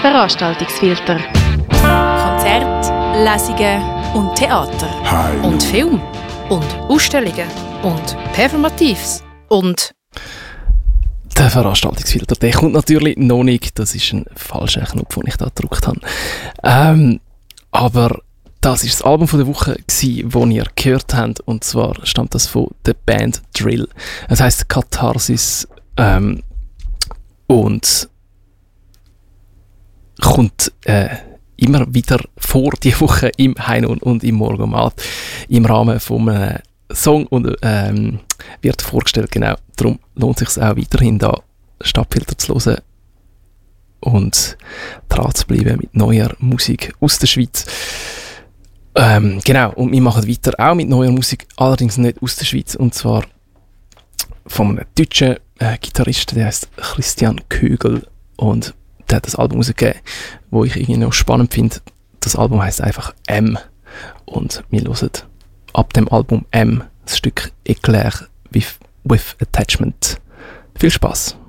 Veranstaltungsfilter. Konzerte, Lesungen und Theater. Hallo. Und Film. Und Ausstellungen. Und Performatives. Und... Der Veranstaltungsfilter, der kommt natürlich noch nicht. Das ist ein falscher Knopf, den ich da gedrückt habe. Aber das ist das Album von der Woche, das ihr gehört habt. Und zwar stammt das von der Band Drill. Es heisst Katharsis und kommt immer wieder vor die Woche im Heinon und im Morgenmatt im Rahmen von einem Song und wird vorgestellt. Genau, darum lohnt es sich auch weiterhin da Stadtfilter zu hören und dran zu bleiben mit neuer Musik aus der Schweiz. Genau, und wir machen weiter auch mit neuer Musik, allerdings nicht aus der Schweiz, und zwar von einem deutschen Gitarristen, der heißt Christian Kögel, und der hat das Album rausgegeben, wo ich irgendwie noch spannend finde. Das Album heisst einfach M, und wir hören ab dem Album M das Stück Eclair with Attachment. Viel Spaß!